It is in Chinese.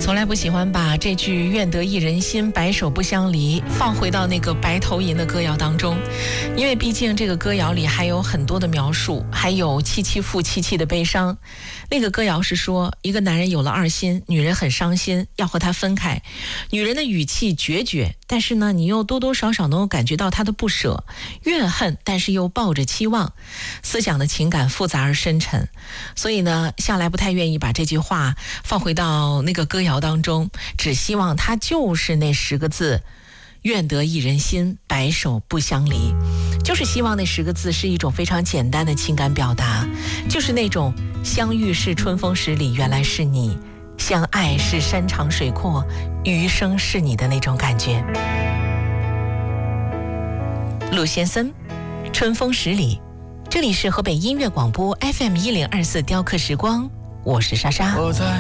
从来不喜欢把这句愿得一人心，白首不相离放回到那个白头吟的歌谣当中，因为毕竟这个歌谣里还有很多的描述，还有凄凄复凄凄的悲伤。那个歌谣是说，一个男人有了二心，女人很伤心，要和他分开，女人的语气决绝，但是呢，你又多多少少能够感觉到她的不舍、怨恨，但是又抱着期望，思想的情感复杂而深沉。所以呢，向来不太愿意把这句话放回到那个歌谣当中，只希望它就是那10个字，愿得一人心，白首不相离。就是希望那10个字是一种非常简单的情感表达，就是那种相遇是春风十里，原来是你，相爱是山长水阔，余生是你的那种感觉。陆先生，春风十里，这里是河北音乐广播 FM1024 雕刻时光，我是莎莎。